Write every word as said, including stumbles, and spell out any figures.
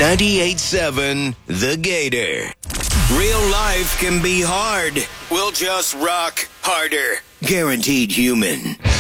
ninety-eight point seven The Gator. Real life can be hard. We'll just rock harder. Guaranteed Human.